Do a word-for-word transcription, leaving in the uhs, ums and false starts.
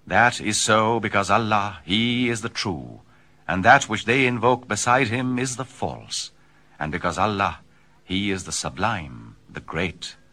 That is so because Allah, He is the true, and that which they invoke beside Him is the false, and because Allah, He is the sublime, the great.